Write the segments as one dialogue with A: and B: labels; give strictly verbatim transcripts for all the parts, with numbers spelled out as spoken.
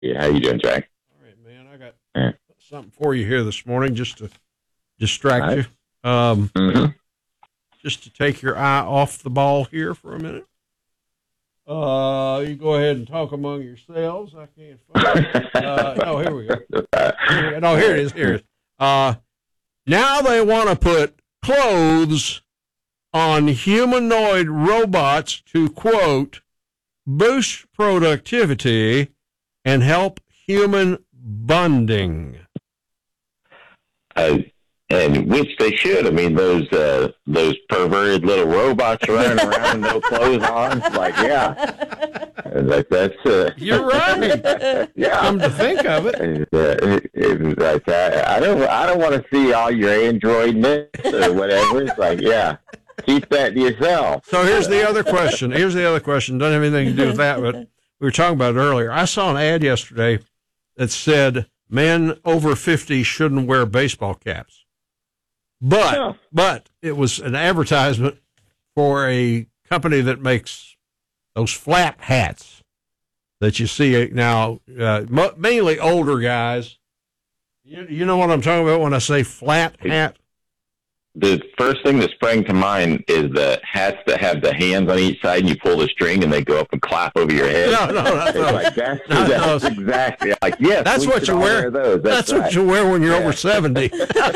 A: Yeah, how you doing, Jack?
B: All right, man. I got
A: Yeah.
B: something for you here this morning just to distract
A: All right.
B: you. Um,
A: Mm-hmm.
B: just to take your eye off the ball here for a minute. Uh, you go ahead and talk among yourselves. I can't find it. Uh, no, here we go. Here we go. No, here it is. Here it is. Uh, now they want to put clothes on humanoid robots to, quote, boost productivity and help human bonding.
A: Uh, and which they should. I mean, those uh, those perverted little robots running around with no clothes on. Like, yeah, like that's. Uh,
B: You're right.
A: yeah.
B: Come to think of it.
A: It's, uh, it, it was like I, I don't. I don't want to see all your Android nets or whatever. It's like, yeah, keep that to yourself.
B: So here's the other question. Here's the other question. Doesn't have anything to do with that, but we were talking about it earlier. I saw an ad yesterday that said men over fifty shouldn't wear baseball caps. But
A: Yeah.
B: but it was an advertisement for a company that makes those flat hats that you see now, uh, mo- mainly older guys. You, you know what I'm talking about when I say flat hat?
A: The first thing that sprang to mind is the hats that have the hands on each side, and you pull the string, and they go up and clap over your head.
B: No, no, no.
A: It's
B: no.
A: like, that's,
B: No,
A: that's
B: no.
A: exactly like, yes,
B: That's
A: we
B: what
A: should
B: you
A: all
B: wear.
A: those. That's,
B: That's
A: right.
B: what you wear when you're
A: Yeah.
B: over seventy.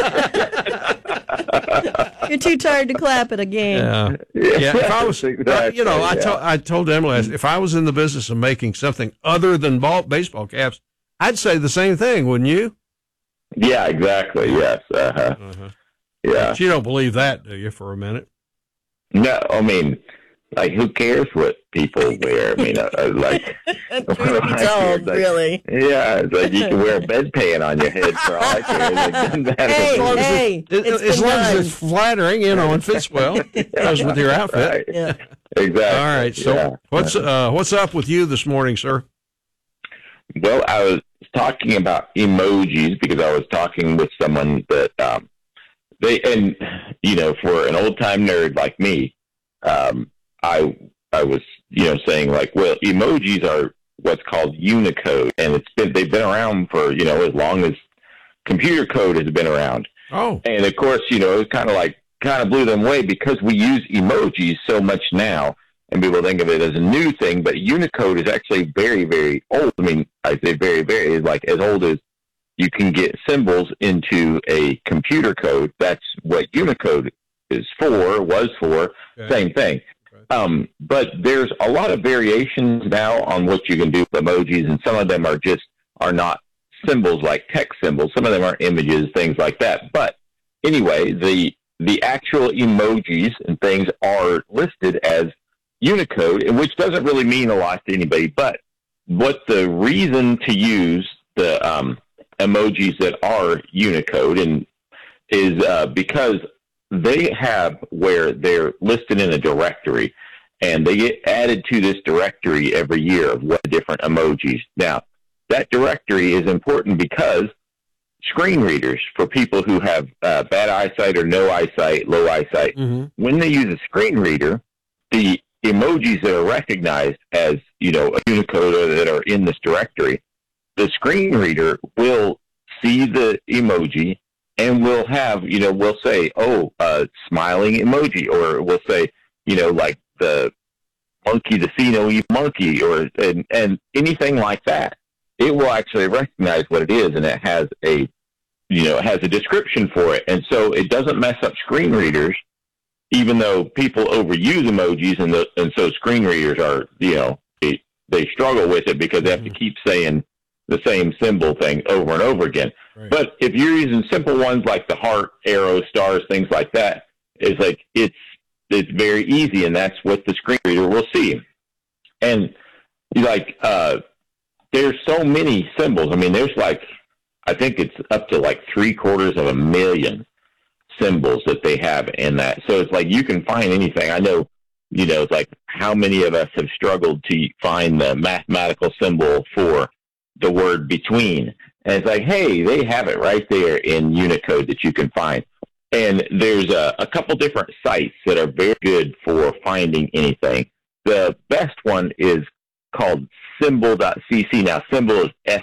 C: You're too tired to clap at a game.
B: Yeah, yeah. If I was,
A: Exactly,
B: you know, I
A: yeah.
B: told I told Emily, if I was in the business of making something other than ball, baseball caps, I'd say the same thing, wouldn't you?
A: Yeah, exactly. Yes. Uh-huh.
B: Uh-huh.
A: Yeah.
B: But you don't believe that, do you? For a minute.
A: No, I mean, like, who cares what people wear? I mean, uh, uh, like,
C: Truth be told,
A: like,
C: really.
A: yeah, it's like you can wear a bedpan on your head for all I care. Like, doesn't matter.
C: Hey,
B: long as
C: hey,
B: As,
C: it's
B: as
C: been
B: long
C: done.
B: as it's flattering, you know, and fits well, goes with your outfit.
A: Right.
C: Yeah.
A: Exactly.
B: All right. So
A: yeah.
B: what's uh, what's up with you this morning, sir?
A: Well, I was talking about emojis because I was talking with someone that um, they and you know, for an old time nerd like me, um, I I was you know saying like, well, emojis are what's called Unicode, and it's been they've been around for you know as long as computer code has been around,
B: Oh,
A: and of course you know it kind of like kind of blew them away because we use emojis so much now. And people think of it as a new thing, but Unicode is actually very, very old. I mean, I say very, very, like as old as you can get symbols into a computer code. That's what Unicode is for, was for,
B: okay.
A: same thing.
B: Okay.
A: Um, but there's a lot of variations now on what you can do with emojis, and some of them are just, are not symbols like text symbols. Some of them are images, things like that. But anyway, the, the actual emojis and things are listed as Unicode, and which doesn't really mean a lot to anybody, but what the reason to use the um, emojis that are Unicode and is uh, because they have where they're listed in a directory, and they get added to this directory every year of what different emojis. Now, that directory is important because screen readers, for people who have uh, bad eyesight or no eyesight, low eyesight,
B: Mm-hmm.
A: when they use a screen reader, the emojis that are recognized as, you know, a Unicode or that are in this directory, the screen reader will see the emoji and will have, you know, we'll say, oh, uh, smiling emoji, or we'll say, you know, like the monkey, the see no evil monkey, or and, and anything like that. It will actually recognize what it is, and it has a, you know, it has a description for it, and so it doesn't mess up screen readers. Even though people overuse emojis, and the, and so screen readers are, you know, they, they struggle with it because they have to keep saying the same symbol thing over and over again.
B: Right.
A: But if you're using simple ones like the heart, arrow, stars, things like that, it's like it's it's very easy, and that's what the screen reader will see. And like uh, there's so many symbols. I mean, there's like I think it's up to like three quarters of a million symbols that they have in that. So it's like you can find anything. I know, you know, it's like how many of us have struggled to find the mathematical symbol for the word between. And it's like, hey, they have it right there in Unicode that you can find. And there's a, a couple different sites that are very good for finding anything. The best one is called symbol dot c c. Now, symbol is S